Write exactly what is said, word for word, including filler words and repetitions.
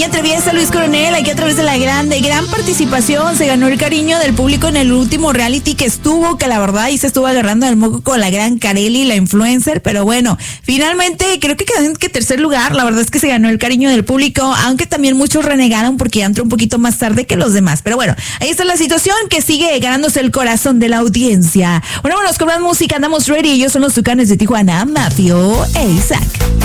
atraviesa Luis Coronel, aquí a través de la grande, gran participación, se ganó el cariño del público en el último reality que estuvo, que la verdad ahí se estuvo agarrando el moco con la gran Kareli, la influencer, pero bueno, finalmente creo que quedó en que tercer lugar, la verdad es que se ganó el cariño del público, aunque también muchos renegaron porque ya entró un poquito más tarde que los demás, pero bueno, ahí está la situación que sigue ganándose el corazón de la audiencia. Bueno, bueno, con más música, andamos ready, ellos son los Tucanes de Tijuana, Mafio e Isaac.